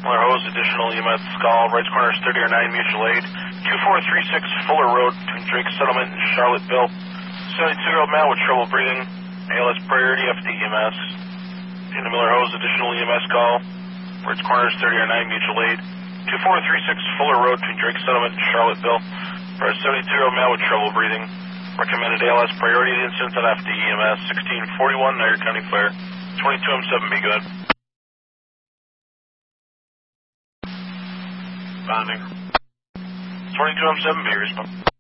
Miller Hose, additional EMS call. Right corner is 30 or 9 mutual aid. 2436 Fuller Road between Drake Settlement and Charlottesville. 72-year-old man with trouble breathing. ALS priority FD EMS. In the Miller Hose, additional EMS call. Right corner is 30 or 9 mutual aid. 2436 Fuller Road between Drake Settlement and Charlottesville. For a 72-year-old man with trouble breathing. Recommended ALS priority incident on FD EMS. 1641 Niagara County Fire. 22M7, be good. Bonding. 22M7, be respond.